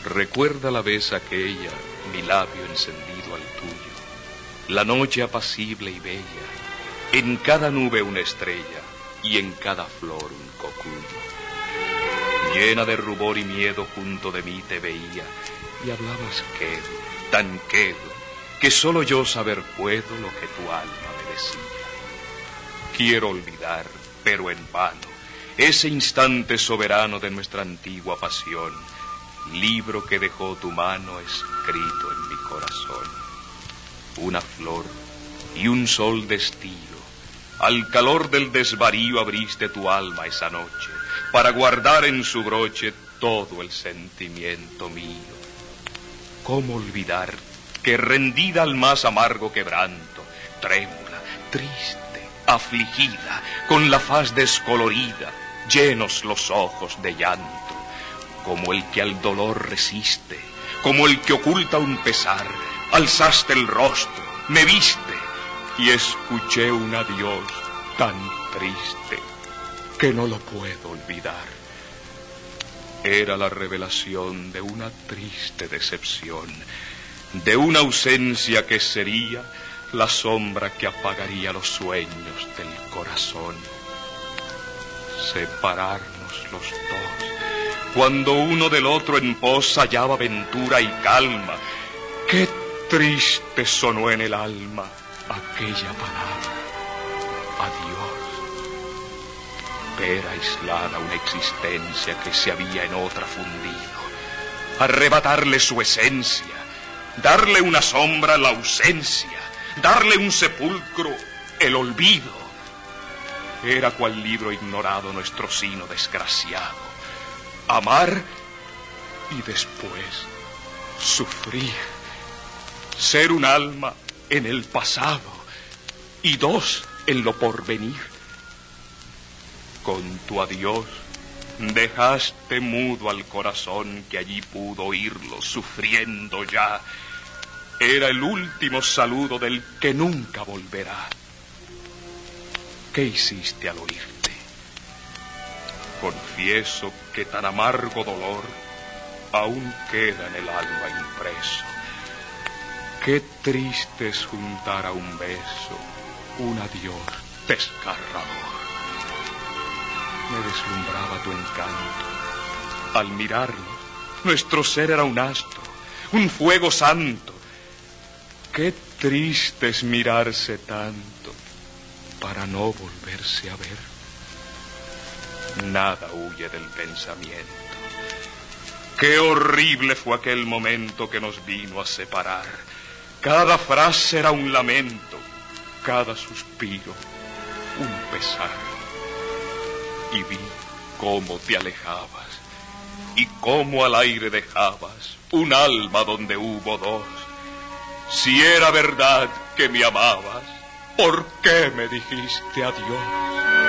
Recuerda la vez aquella, mi labio encendido al tuyo, la noche apacible y bella, en cada nube una estrella y en cada flor un cocuyo. Llena de rubor y miedo junto de mí te veía y hablabas quedo, tan quedo, que solo yo saber puedo lo que tu alma me decía. Quiero olvidar, pero en vano, ese instante soberano de nuestra antigua pasión, libro que dejó tu mano escrito en mi corazón. Una flor y un sol de estilo, al calor del desvarío abriste tu alma esa noche, para guardar en su broche todo el sentimiento mío. ¿Cómo olvidar que rendida al más amargo quebranto, trémula, triste, afligida, con la faz descolorida, llenos los ojos de llanto, como el que al dolor resiste, como el que oculta un pesar, alzaste el rostro, me viste y escuché un adiós tan triste que no lo puedo olvidar. Era la revelación de una triste decepción, de una ausencia que sería la sombra que apagaría los sueños del corazón. Separarnos los dos, cuando uno del otro en pos hallaba ventura y calma. Qué triste sonó en el alma aquella palabra, adiós. Ver aislada una existencia que se había en otra fundido, arrebatarle su esencia, darle una sombra la ausencia, darle un sepulcro el olvido. Era cual libro ignorado nuestro sino desgraciado, amar y después sufrir, ser un alma en el pasado y dos en lo porvenir. Con tu adiós dejaste mudo al corazón que allí pudo oírlo sufriendo ya. Era el último saludo del que nunca volverá. ¿Qué hiciste al oírte? Confieso que tan amargo dolor aún queda en el alma impreso. Qué triste es juntar a un beso un adiós desgarrador. Me deslumbraba tu encanto. Al mirarnos, nuestro ser era un astro, un fuego santo. Qué triste es mirarse tanto para no volverse a ver. Nada huye del pensamiento. Qué horrible fue aquel momento que nos vino a separar. Cada frase era un lamento, cada suspiro un pesar. Y vi cómo te alejabas y cómo al aire dejabas un alma donde hubo dos. Si era verdad que me amabas, ¿por qué me dijiste adiós?